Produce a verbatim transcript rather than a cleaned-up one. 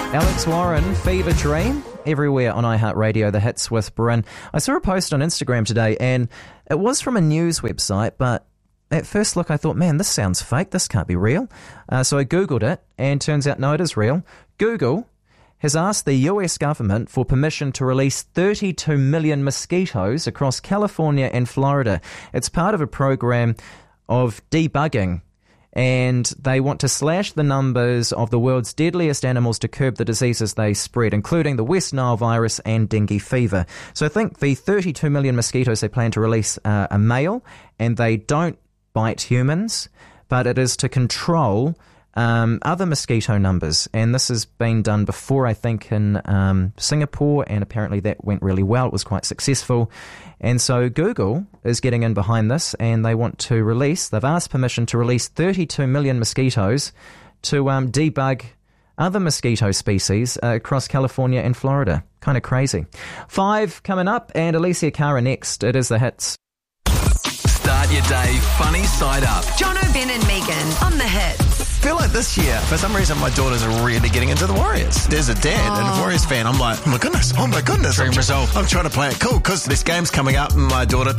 Alex Warren, Fever Dream, everywhere on iHeartRadio, The Hits with Bryn. I saw a post on Instagram today, and it was from a news website, but at first look I thought, man, this sounds fake, this can't be real. Uh, so I Googled it, and turns out, no, it is real. Google has asked the U S government for permission to release thirty-two million mosquitoes across California and Florida. It's part of a program of debugging, and they want to slash the numbers of the world's deadliest animals to curb the diseases they spread, including the West Nile virus and dengue fever. So I think the thirty-two million mosquitoes they plan to release uh, are male, and they don't bite humans, but it is to control um, other mosquito numbers. And this has been done before, I think, in um, Singapore, and apparently that went really well. It was quite successful. And so Google is getting in behind this, and they want to release, they've asked permission to release thirty-two million mosquitoes to um, debug other mosquito species uh, across California and Florida. Kind of crazy. Five coming up, and Alicia Cara next. It is The Hits. Start your day funny side up. Jono, Ben and Megan on The Hits. I feel like this year, for some reason, my daughters are really getting into the Warriors. There's a dad and a Warriors fan. I'm like, oh my goodness, oh my goodness. Dream I'm, result. I'm trying to play it cool because this game's coming up and my daughter